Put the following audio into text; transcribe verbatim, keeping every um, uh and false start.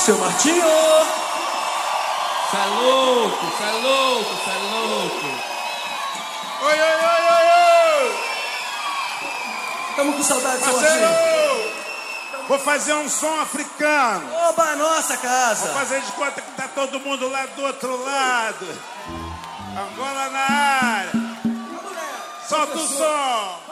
Seu Martinho! Cê é louco, cê é louco, cê é louco. Oi, oi, oi, oi, oi! Tamo com saudade, seu Parceiro! Martinho. Vou fazer um som africano. Oba, nossa casa! Vou fazer de conta que tá todo mundo lá do outro lado. Angola na área. Solta o som!